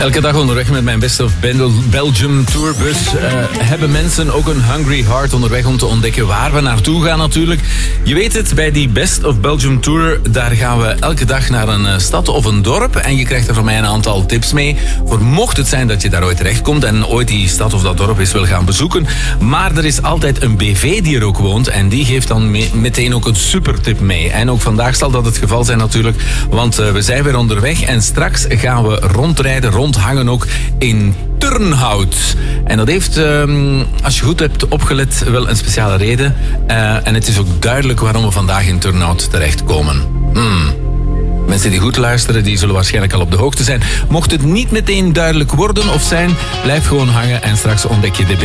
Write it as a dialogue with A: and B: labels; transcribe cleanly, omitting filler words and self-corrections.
A: Elke dag onderweg met mijn Best of Belgium tourbus hebben mensen ook een hungry heart onderweg om te ontdekken waar we naartoe gaan natuurlijk. Je weet het, bij die Best of Belgium tour, daar gaan we elke dag naar een stad of een dorp. En je krijgt er van mij een aantal tips mee. Voor mocht het zijn dat je daar ooit terechtkomt en ooit die stad of dat dorp eens wil gaan bezoeken. Maar er is altijd een BV die er ook woont en die geeft dan meteen ook een supertip mee. En ook vandaag zal dat het geval zijn natuurlijk, want we zijn weer onderweg en straks gaan we rondrijden, rondhangen ook in Turnhout. En dat heeft, als je goed hebt opgelet, wel een speciale reden. En het is ook duidelijk waarom we vandaag in Turnhout terechtkomen. Mensen die goed luisteren, die zullen waarschijnlijk al op de hoogte zijn. Mocht het niet meteen duidelijk worden of zijn, blijf gewoon hangen en straks ontdek je de